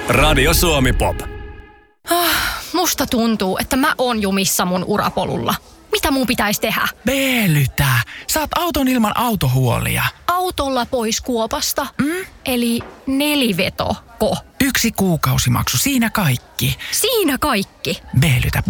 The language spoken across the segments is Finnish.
Radio Suomi Pop. Musta tuntuu, että mä oon jumissa mun urapolulla. Mitä mun pitäisi tehdä? Veelytä. Saat auton ilman autohuolia. Autolla pois kuopasta? Eli nelivetoko? 1 kuukausimaksu, siinä kaikki. Siinä kaikki? Veelytä.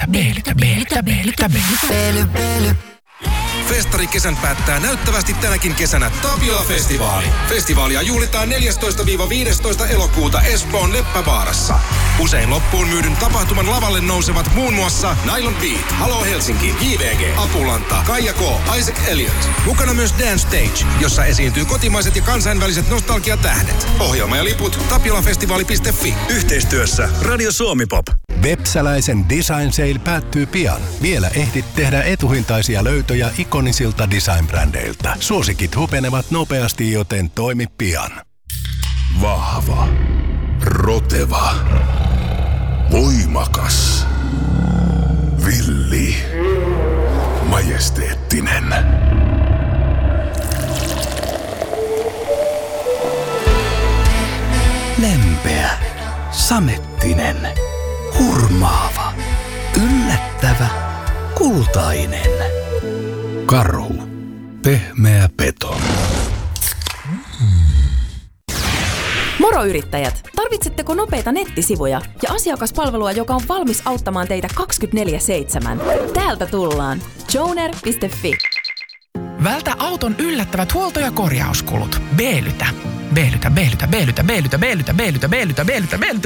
Festari kesän päättää näyttävästi tänäkin kesänä Tapiola-festivaali. Festivaalia juhlitaan 14-15 elokuuta Espoon Leppävaarassa. Usein loppuun myydyn tapahtuman lavalle nousevat muun muassa Nylon Beat, Halo Helsinki, JVG, Apulanta, Kaija K, Isaac Elliot. Mukana myös Dance Stage, jossa esiintyy kotimaiset ja kansainväliset nostalgiatähdet. Ohjelma ja liput tapiolafestivaali.fi. Yhteistyössä Radio Suomi Pop. Vepsäläisen Design Sale päättyy pian. Vielä ehdit tehdä etuhintaisia löytöjä ikonisilta design-brändeiltä. Suosikit hupenevat nopeasti, joten toimi pian. Vahva. Roteva. Voimakas. Villi. Majesteettinen. Lempeä. Samettinen. Hurmaava. Yllättävä. Kultainen. Karhu. Pehmeä peto. Moro yrittäjät! Tarvitsetteko nopeita nettisivuja ja asiakaspalvelua, joka on valmis auttamaan teitä 24/7? Täältä tullaan. Joner.fi. Vältä auton yllättävät huolto- ja korjauskulut. Veelytä.